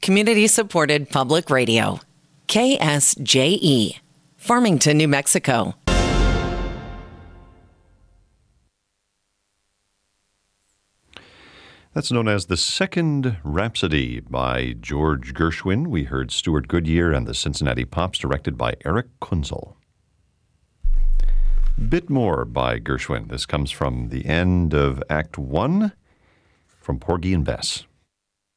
community-supported public radio. KSJE, Farmington, New Mexico. That's known as the Second Rhapsody by George Gershwin. We heard Stuart Goodyear and the Cincinnati Pops, directed by Eric Kunzel. Bit more by Gershwin. This comes from the end of Act 1 from Porgy and Bess.